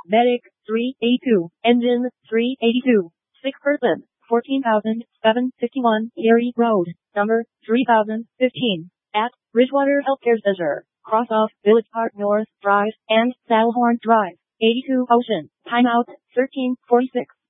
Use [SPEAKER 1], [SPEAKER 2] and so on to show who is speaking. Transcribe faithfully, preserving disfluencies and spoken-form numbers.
[SPEAKER 1] Medic, three eighty-two. Engine, three eighty-two. Sick person, fourteen thousand seven hundred fifty-one. Erie Road, number three thousand fifteen. At Ridgewater Healthcare Center. Cross off Village Park North Drive and Saddlehorn Drive. eighty-two Ocean. Timeout, thirteen forty-six.